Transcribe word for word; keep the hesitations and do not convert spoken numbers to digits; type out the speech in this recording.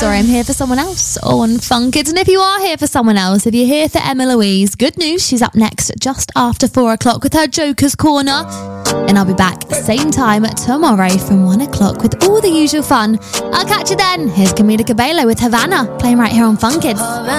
sorry, I'm here for someone else on Fun Kids. And if you are here for someone else, if you're here for Emma Louise, good news, she's up next just after four o'clock with her Joker's Corner. And I'll be back same time tomorrow from one o'clock with all the usual fun. I'll catch you then. Here's Camila Cabello with Havana, playing right here on Fun Kids.